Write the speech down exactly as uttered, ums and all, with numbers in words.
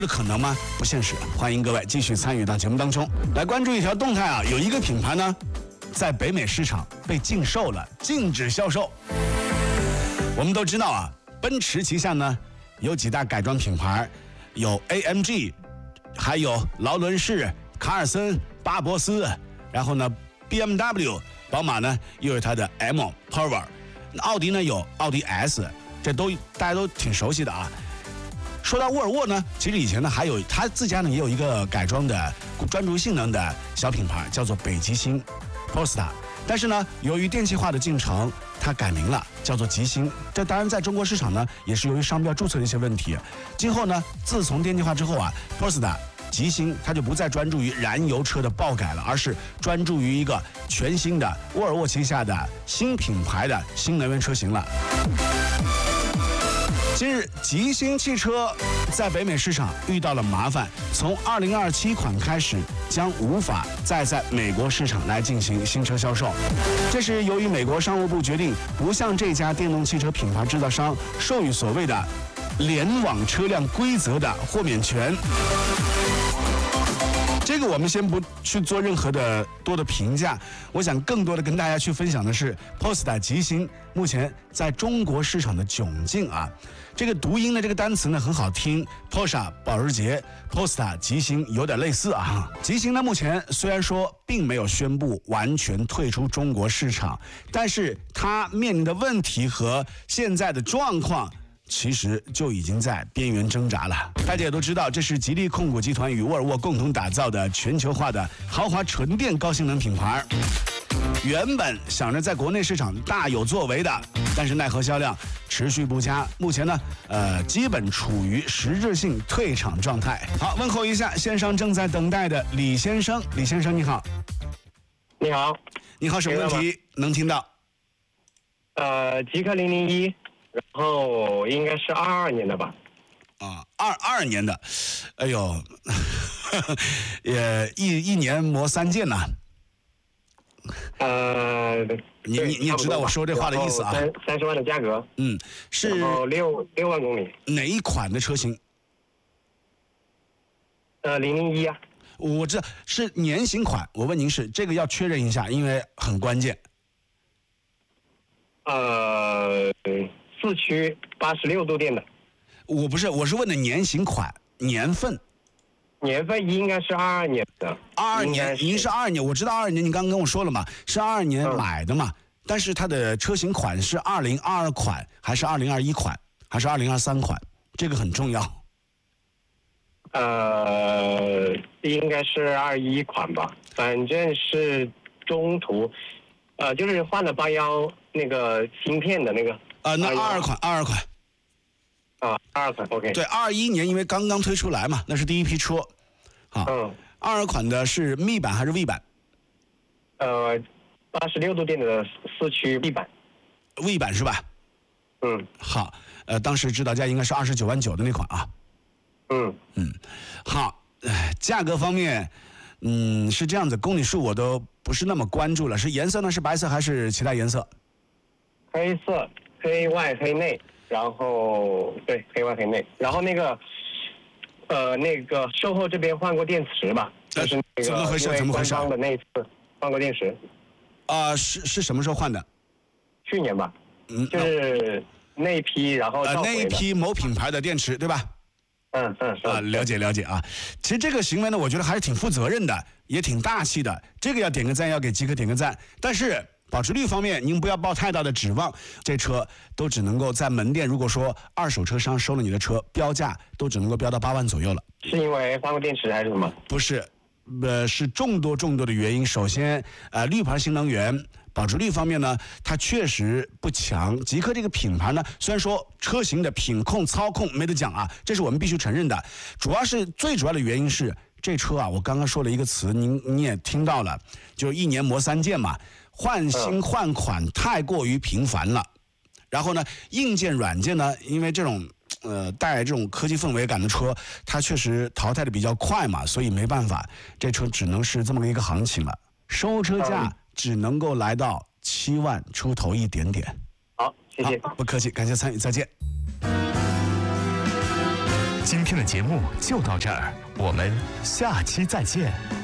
这可能吗？不现实。欢迎各位继续参与到节目当中，来关注一条动态啊，有一个品牌呢，在北美市场被禁售了，禁止销售。我们都知道啊，奔驰旗下呢有几大改装品牌，有 A M G， 还有劳伦士、卡尔森、巴博斯，然后呢 B M W， 宝马呢又有它的 M-Power， 奥迪呢有奥迪 S， 这都大家都挺熟悉的啊。说到沃尔沃呢，其实以前呢还有他自家呢也有一个改装的专注性能的小品牌，叫做北极星 Polestar。但是呢，由于电气化的进程，它改名了，叫做极星。这当然在中国市场呢，也是由于商标注册的一些问题。今后呢，自从电气化之后啊 ，Polestar 极星它就不再专注于燃油车的爆改了，而是专注于一个全新的沃尔沃旗下的新品牌的新能源车型了。今日，极星汽车在北美市场遇到了麻烦，从二零二七款开始将无法再在美国市场来进行新车销售。这是由于美国商务部决定不向这家电动汽车品牌制造商授予所谓的联网车辆规则的豁免权。这个我们先不去做任何的多的评价，我想更多的跟大家去分享的是 Polestar 极星目前在中国市场的窘境啊。这个读音的这个单词呢很好听 ，Porsche 保时捷 ，Polestar 极星有点类似啊。极星呢目前虽然说并没有宣布完全退出中国市场，但是它面临的问题和现在的状况，其实就已经在边缘挣扎了。大家也都知道，这是吉利控股集团与沃尔沃共同打造的全球化的豪华纯电高性能品牌。原本想着在国内市场大有作为的，但是奈何销量持续不佳，目前呢，呃，基本处于实质性退场状态。好，问候一下线上正在等待的李先生，李先生你好。 你好。 你好，什么问题能听到？ 呃，极氪零零一，然后应该是二二年的吧？ 啊，二二年的，哎呦，也一一年磨三剑呐。 呃， 你你你也知道我说这话的意思啊？ 三三十万的价格， 嗯，是然后六六万公里。 哪一款的车型？ 呃，零零一啊。 我知道是年型款，我问您是这个要确认一下，因为很关键。 呃，四驱八十六度电的。 我不是，我是问的年型款年份。 年份应该是二二年的。 二二年，您是二二年，我知道二二年，您刚刚跟我说了嘛，是二二年买的嘛、嗯？但是它的车型款是二零二二款，还是二零二一款，还是二零二三款？这个很重要。 呃，应该是二一款吧，反正是中途，呃，就是换了八幺那个芯片的那个。 呃，那二二款，二二款。 啊，二二款 ，OK。 对，二一年因为刚刚推出来嘛，那是第一批车。好， 嗯， 二二款的是 M I 版还是 V 版？ 呃，八十六度电的四驱 V 版。 V 版是吧？ 嗯。 好，呃，当时指导价应该是二十九万九的那款啊。 嗯嗯，好，呃，价格方面，嗯，是这样子，公里数我都不是那么关注了，是颜色呢？是白色还是其他颜色？ 黑色，黑外黑内。然后对，黑外黑内，然后那个，呃，那个售后这边换过电池吧，就是那个怎么回事？怎么回事？ 的那一次换过电池。 啊、呃，是是什么时候换的？ 去年吧。 嗯， 就是那一批，然后呃那一批某品牌的电池，对吧？ 嗯嗯啊，了解了解啊。其实这个行为呢，我觉得还是挺负责任的，也挺大气的，这个要点个赞，要给极氪点个赞。但是保值率方面，您不要抱太大的指望，这车都只能够在门店，如果说二手车商收了你的车，标价都只能够标到八万左右了。 是因为换过电池还是什么？ 不是，呃，是众多众多的原因。首先，呃，绿牌新能源保值率方面呢，它确实不强。极氪这个品牌呢，虽然说车型的品控操控没得讲啊，这是我们必须承认的。主要是最主要的原因是这车啊，我刚刚说了一个词，您你也听到了，就是一年磨三剑嘛。换新换款太过于频繁了，然后呢，硬件软件呢，因为这种呃带这种科技氛围感的车，它确实淘汰的比较快嘛，所以没办法，这车只能是这么一个行情了，收车价只能够来到七万出头一点点。 好，谢谢， 不客气，感谢参与，再见。 今天的节目就到这儿，我们下期再见。